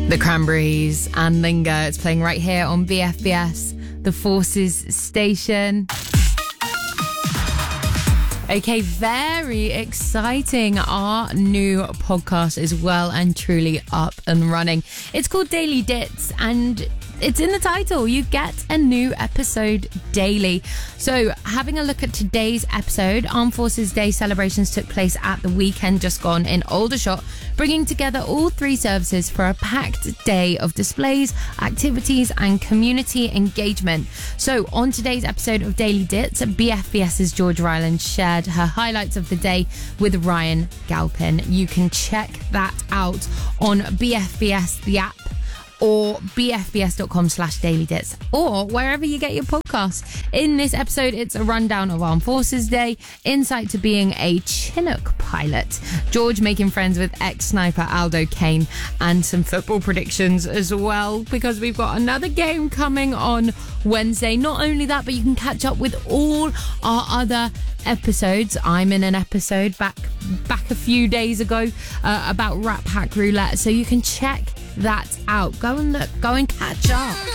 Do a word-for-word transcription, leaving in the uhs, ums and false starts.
The Cranberries and Linger. It's playing right here on B F B S, the Forces station. Okay, very exciting. Our new podcast is well and truly up and running. It's called Daily Dits, and it's in the title. You get a new episode daily. So having a look at today's episode, Armed Forces Day celebrations took place at the weekend just gone in Aldershot, bringing together all three services for a packed day of displays, activities and community engagement. So on today's episode of Daily Dits, BFBS's Georgia Ryland shared her highlights of the day with Ryan Galpin. You can check that out on B F B S, the app, or bfbs.com slash daily dits, or wherever you get your podcasts. In this episode, it's a rundown of Armed Forces Day, insight to being a Chinook pilot, George making friends with ex-sniper Aldo Kane, and some football predictions as well, because we've got another game coming on Wednesday. Not only that, but you can catch up with all our other episodes. I'm in an episode back back a few days ago uh, about Rap Hack Roulette, so you can check that out. Go and look, go and catch up.